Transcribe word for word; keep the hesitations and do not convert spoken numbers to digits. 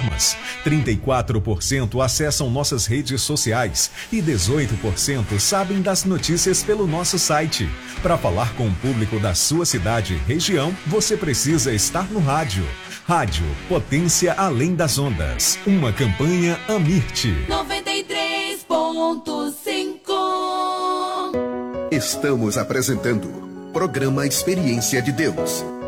plataformas, trinta e quatro por cento acessam nossas redes sociais e dezoito por cento sabem das notícias pelo nosso site. Para falar com o público da sua cidade e região, você precisa estar no rádio. Rádio Potência Além das Ondas. Uma campanha Amirte. noventa e três ponto cinco. Estamos apresentando Programa Experiência de Deus.